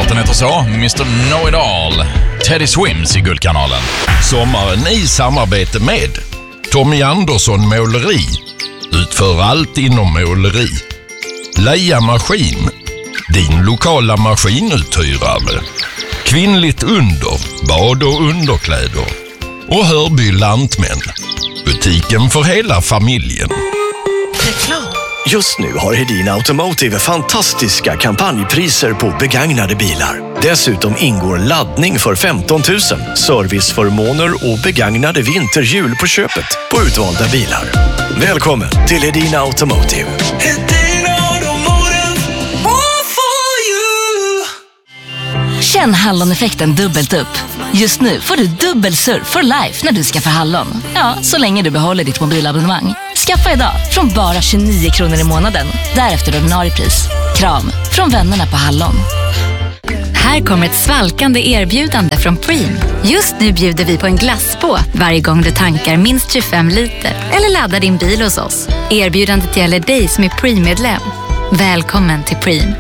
Låten heter så, Mr. Know-It-All. Teddy Swims i Guldkanalen. Sommaren i samarbete med Tommy Andersson Måleri. Utför allt inom måleri. Leia Maskin. Din lokala maskinuthyrare. Kvinnligt under, bad och underkläder. Och Hörby Lantmän. Butiken för hela familjen. Reklam. Just nu har Hedin Automotive fantastiska kampanjpriser på begagnade bilar. Dessutom ingår laddning för 15 000, serviceförmåner och begagnade vinterhjul på köpet på utvalda bilar. Välkommen till Hedin Automotive. Känn Hallon-effekten dubbelt upp. Just nu får du dubbel surf for life när du skaffar Hallon. Ja, så länge du behåller ditt mobilabonnemang. Skaffa idag från bara 29 kronor i månaden. Därefter ordinarie pris. Kram från vännerna på Hallon. Här kommer ett svalkande erbjudande från Preem. Just nu bjuder vi på en glassbåt varje gång du tankar minst 25 liter eller laddar din bil hos oss. Erbjudandet gäller dig som är Preem-medlem. Välkommen till Preem.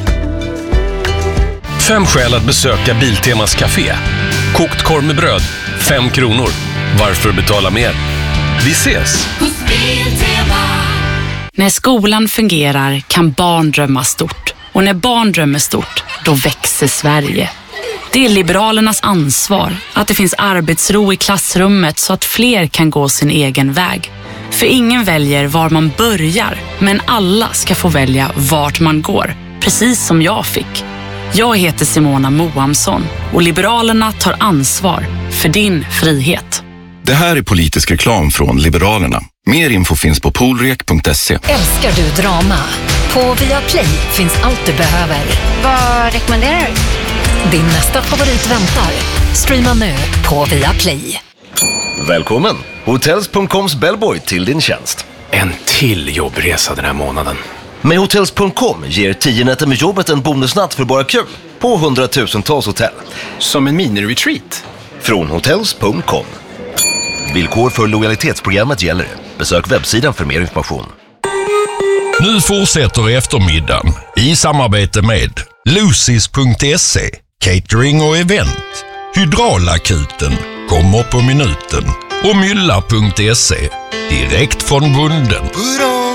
5 skäl att besöka Biltemas café. Kokt korv med bröd, 5 kronor. Varför betala mer? Vi ses! När skolan fungerar kan barn drömma stort. Och när barn drömmer stort, då växer Sverige. Det är Liberalernas ansvar att det finns arbetsro i klassrummet så att fler kan gå sin egen väg. För ingen väljer var man börjar, men alla ska få välja vart man går. Precis som jag fick. Jag heter Simona Moamsson och Liberalerna tar ansvar för din frihet. Det här är politisk reklam från Liberalerna. Mer info finns på polrek.se. Älskar du drama? På Viaplay finns allt du behöver. Vad rekommenderar du? Din nästa favorit väntar. Streama nu på Viaplay. Välkommen! Hotels.coms bellboy till din tjänst. En till jobbresa den här månaden. Med Hotels.com ger 10 nätter med jobbet en bonusnatt för bara kul på 100,000-tals hotell. Som en mini-retreat. Från Hotels.com. Villkor för lojalitetsprogrammet gäller. Besök webbsidan för mer information. Nu fortsätter eftermiddagen i samarbete med Lucis.se, catering och event. Hydraulakuten kommer på minuten och Mylla.se, direkt från bunden.